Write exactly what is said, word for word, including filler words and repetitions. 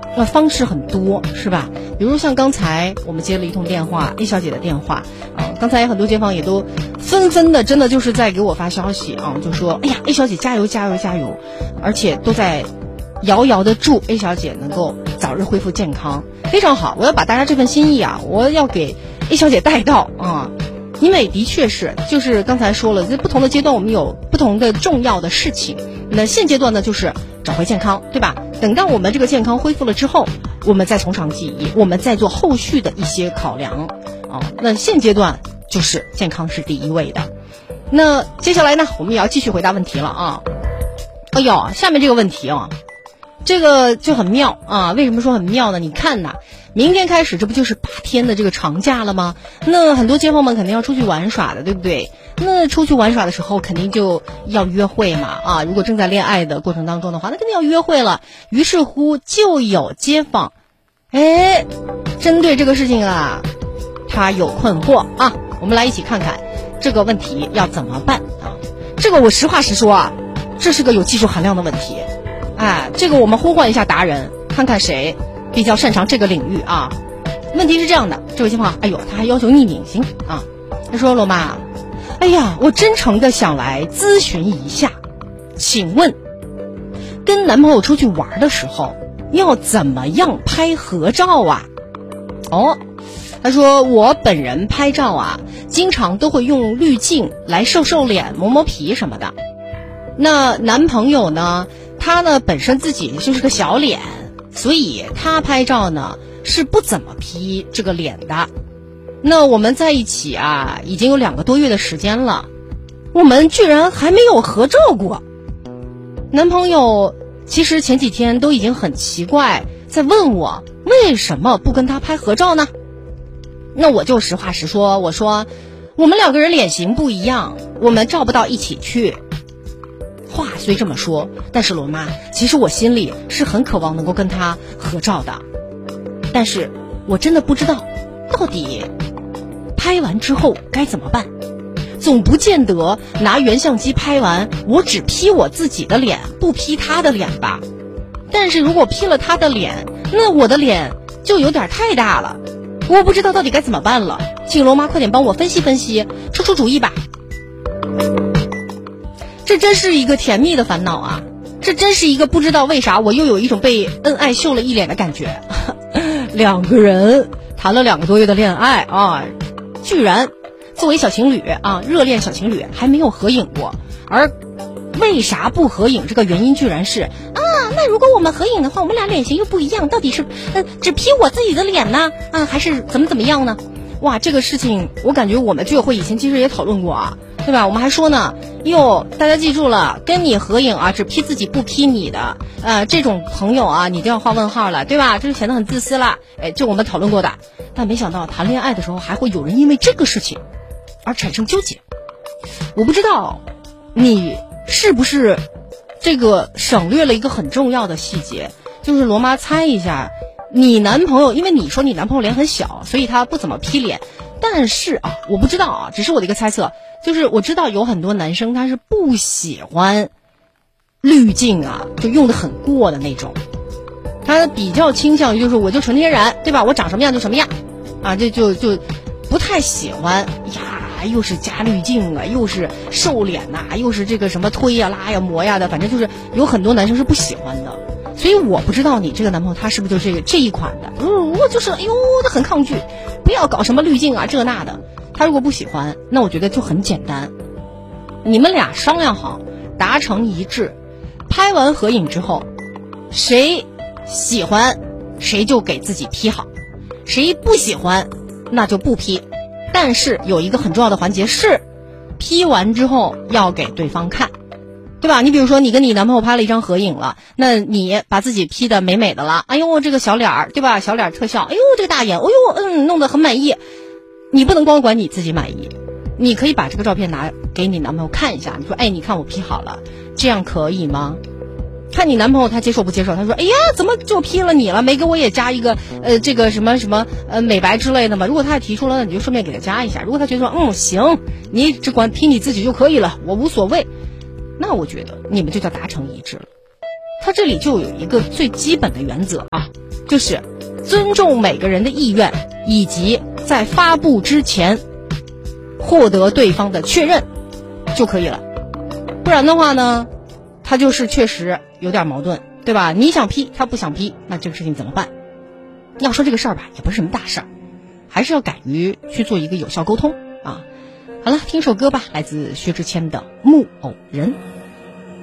那方式很多，是吧？比如像刚才我们接了一通电话 A 小姐的电话啊，刚才很多街坊也都纷纷的真的就是在给我发消息啊，就说哎呀 A 小姐加油加油加油，而且都在遥遥的祝 A 小姐能够早日恢复健康，非常好。我要把大家这份心意啊，我要给 A 小姐带到啊，因为的确是就是刚才说了，在不同的阶段我们有不同的重要的事情。那现阶段呢，就是找回健康，对吧？等到我们这个健康恢复了之后，我们再从长计议，我们再做后续的一些考量啊。那现阶段就是健康是第一位的。那接下来呢，我们也要继续回答问题了啊。哎呦，下面这个问题啊，这个就很妙啊。为什么说很妙呢？你看呐，明天开始这不就是八天的这个长假了吗？那很多街坊们肯定要出去玩耍的，对不对？那出去玩耍的时候肯定就要约会嘛啊！如果正在恋爱的过程当中的话，那肯定要约会了。于是乎就有街坊哎针对这个事情啊，他有困惑啊。我们来一起看看这个问题要怎么办啊。这个我实话实说啊，这是个有技术含量的问题。哎，这个我们呼唤一下达人，看看谁比较擅长这个领域啊。问题是这样的，这位街坊，哎呦，他还要求匿名行啊。他说罗妈，哎呀，我真诚的想来咨询一下，请问跟男朋友出去玩的时候要怎么样拍合照啊？哦，他说我本人拍照啊，经常都会用滤镜来瘦瘦脸、磨磨皮什么的。那男朋友呢，他呢本身自己就是个小脸，所以他拍照呢是不怎么 P 这个脸的。那我们在一起啊，已经有两个多月的时间了，我们居然还没有合照过。男朋友其实前几天都已经很奇怪，在问我为什么不跟他拍合照呢？那我就实话实说，我说我们两个人脸型不一样，我们照不到一起去。话虽这么说，但是罗妈，其实我心里是很渴望能够跟他合照的，但是我真的不知道到底拍完之后该怎么办。总不见得拿原相机拍完，我只 P 我自己的脸，不 P 他的脸吧。但是如果 P 了他的脸，那我的脸就有点太大了，我不知道到底该怎么办了。请罗妈快点帮我分析分析，出出主意吧。这真是一个甜蜜的烦恼啊，这真是一个不知道为啥我又有一种被恩爱秀了一脸的感觉。两个人谈了两个多月的恋爱啊，居然作为小情侣啊，热恋小情侣还没有合影过。而为啥不合影，这个原因居然是啊，那如果我们合影的话，我们俩脸型又不一样，到底是呃只 P 我自己的脸呢啊，还是怎么怎么样呢？哇，这个事情我感觉我们居委会以前其实也讨论过啊，对吧？我们还说呢，哟，大家记住了，跟你合影啊，只 P 自己不 P 你的，呃，这种朋友啊，你就要画问号了，对吧？这就显得很自私了。哎，这我们讨论过的，但没想到谈恋爱的时候还会有人因为这个事情而产生纠结。我不知道你是不是这个省略了一个很重要的细节，就是罗妈猜一下，你男朋友，因为你说你男朋友脸很小，所以他不怎么 P 脸，但是啊，我不知道啊，只是我的一个猜测，就是我知道有很多男生他是不喜欢滤镜啊，就用的很过的那种，他比较倾向于就是我就纯天然，对吧？我长什么样就什么样啊，这就就不太喜欢呀，又是加滤镜啊，又是瘦脸呐、啊，又是这个什么推呀、拉呀、磨呀的，反正就是有很多男生是不喜欢的。所以我不知道你这个男朋友他是不是就这个这一款的，嗯，我就是哎呦，他很抗拒，不要搞什么滤镜啊这那的。他如果不喜欢，那我觉得就很简单，你们俩商量好，达成一致，拍完合影之后，谁喜欢谁就给自己 P 好，谁不喜欢那就不 P。但是有一个很重要的环节是 P 完之后要给对方看，对吧？你比如说你跟你男朋友拍了一张合影了，那你把自己 P 的美美的了，哎呦这个小脸儿，对吧？小脸特效，哎呦这个大眼，哎呦嗯弄得很满意。你不能光管你自己满意，你可以把这个照片拿给你男朋友看一下，你说哎你看我 P 好了，这样可以吗？看你男朋友他接受不接受，他说哎呀怎么就 P 了你了，没给我也加一个呃这个什么什么呃美白之类的嘛。如果他也提出了，那你就顺便给他加一下。如果他觉得说嗯行，你只管 P 你自己就可以了，我无所谓，那我觉得你们就叫达成一致了。他这里就有一个最基本的原则啊， 就是尊重每个人的意愿，以及在发布之前获得对方的确认就可以了。不然的话呢，他就是确实有点矛盾，对吧？你想批，他不想批，那这个事情怎么办？要说这个事儿吧，也不是什么大事儿，还是要敢于去做一个有效沟通啊。好了，听首歌吧，来自薛之谦的《木偶人》。